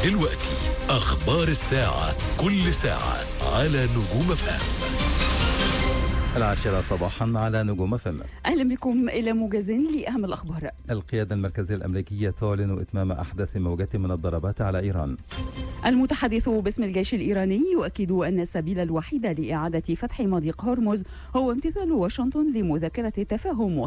دلوقتي أخبار الساعة، كل ساعة على نجوم FM. 10 صباحا على نجوم FM. أهلا بكم إلى موجز لأهم الأخبار. القيادة المركزية الأمريكية تعلن إتمام أحدث موجة من الضربات على إيران. المتحدث باسم الجيش الإيراني يؤكد أن السبيل الوحيد لإعادة فتح مضيق هرمز هو امتثال واشنطن لمذكرة التفاهم